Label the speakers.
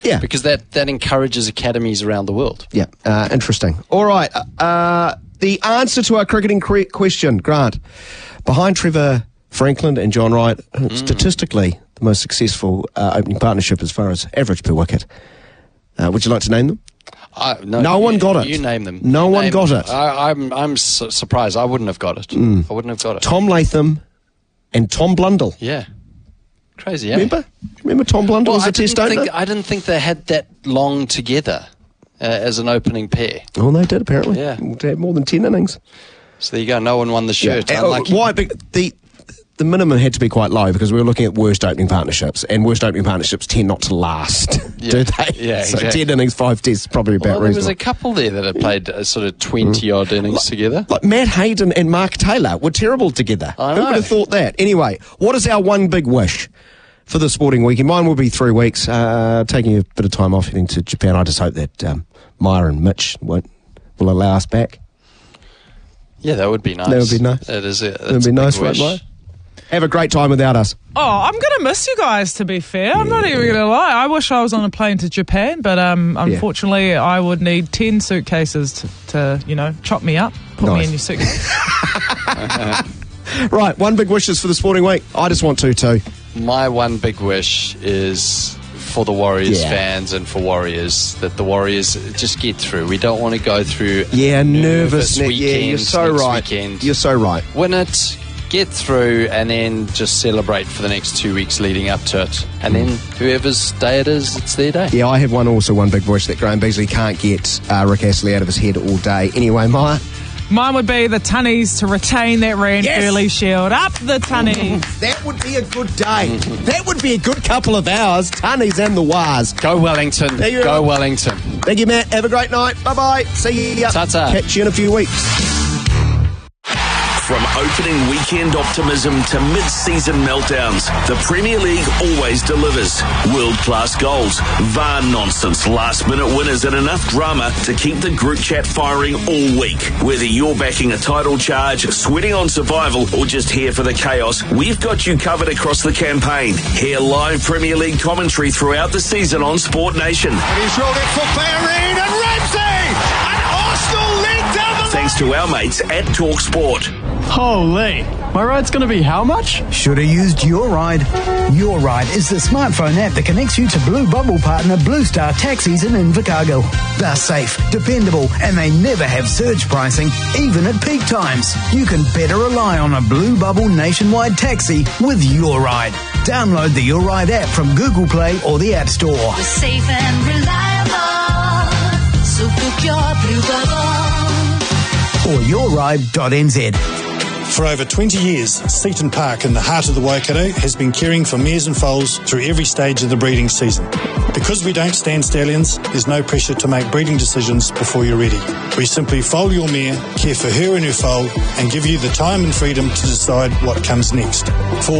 Speaker 1: Yeah.
Speaker 2: Because that encourages academies around the world.
Speaker 1: Yeah, interesting. All right, the answer to our cricketing question, Grant. Behind Trevor Franklin and John Wright, statistically the most successful opening partnership as far as average per wicket. Would you like to name them? No one got it.
Speaker 2: You name them.
Speaker 1: No one got it.
Speaker 2: I'm surprised. I wouldn't have got it. I wouldn't have got it.
Speaker 1: Tom Latham and Tom Blundell.
Speaker 2: Yeah. Crazy, eh?
Speaker 1: Remember Tom Blundell was a test opener?
Speaker 2: I didn't think they had that long together as an opening pair.
Speaker 1: Oh, they did, apparently.
Speaker 2: Yeah.
Speaker 1: They had more than 10 innings.
Speaker 2: So there you go. No one won the shirt.
Speaker 1: Yeah.
Speaker 2: Unlucky.
Speaker 1: Why? The minimum had to be quite low because we were looking at worst opening partnerships, and worst opening partnerships tend not to last, do they?
Speaker 2: Yeah,
Speaker 1: so
Speaker 2: exactly.
Speaker 1: 10 innings, 5 tests, probably about
Speaker 2: There was
Speaker 1: reasonable.
Speaker 2: a couple there that had played sort of 20-odd innings together.
Speaker 1: Like Matt Hayden and Mark Taylor were terrible together.
Speaker 2: I
Speaker 1: Who
Speaker 2: know.
Speaker 1: would have thought that? Anyway, what is our one big wish for the sporting weekend? Mine will be 3 weeks, taking a bit of time off, heading to Japan. I just hope that Maya and Mitch will allow us back.
Speaker 2: Yeah, that would be nice.
Speaker 1: That would be nice.
Speaker 2: That
Speaker 1: would be nice,
Speaker 2: wish.
Speaker 1: right, Maya? Have a great time without us.
Speaker 3: Oh, I'm going to miss you guys, to be fair. I'm not even going to lie. I wish I was on a plane to Japan, but unfortunately I would need 10 suitcases to chop me up, put me in your suitcase.
Speaker 1: Right, one big wish is for the sporting week. I just want to too.
Speaker 2: My one big wish is for the Warriors fans and for Warriors, that the Warriors just get through. We don't want to go through
Speaker 1: nervous
Speaker 2: weekend.
Speaker 1: Yeah, you're so
Speaker 2: next
Speaker 1: right.
Speaker 2: Weekend.
Speaker 1: You're so right.
Speaker 2: Win it, get through, and then just celebrate for the next 2 weeks leading up to it. And then whoever's day it is, it's their day.
Speaker 1: Yeah, I have one big wish that Graham Beasley can't get Rick Astley out of his head all day. Anyway, Maya?
Speaker 3: Mine would be the Tunnies to retain that Ranfurly Shield. Up the Tunnies.
Speaker 1: That would be a good day. That would be a good couple of hours. Tunnies and the Wars.
Speaker 2: Go Wellington. Go Wellington.
Speaker 1: Thank you, Matt. Have a great night. Bye-bye. See ya.
Speaker 2: Ta-ta.
Speaker 1: Catch you in a few weeks.
Speaker 4: From opening weekend optimism to mid-season meltdowns, the Premier League always delivers. World-class goals, VAR nonsense, last-minute winners and enough drama to keep the group chat firing all week. Whether you're backing a title charge, sweating on survival, or just here for the chaos, we've got you covered across the campaign. Hear live Premier League commentary throughout the season on Sport Nation.
Speaker 5: And he's rolled it for Bellerin and Ramsey! And Arsenal lead down the
Speaker 4: Thanks to our mates at Talk Sport.
Speaker 6: Holy, my ride's going to be how much?
Speaker 7: Should have used Your Ride. Your Ride is the smartphone app that connects you to Blue Bubble partner Blue Star Taxis in Invercargill. They're safe, dependable, and they never have surge pricing, even at peak times. You can better rely on a Blue Bubble nationwide taxi with Your Ride. Download the Your Ride app from Google Play or the App Store.
Speaker 8: We're safe and reliable, so book your Blue Bubble.
Speaker 7: Or yourride.nz.
Speaker 9: For over 20 years, Seaton Park in the heart of the Waikato has been caring for mares and foals through every stage of the breeding season. Because we don't stand stallions, there's no pressure to make breeding decisions before you're ready. We simply foal your mare, care for her and her foal, and give you the time and freedom to decide what comes next. For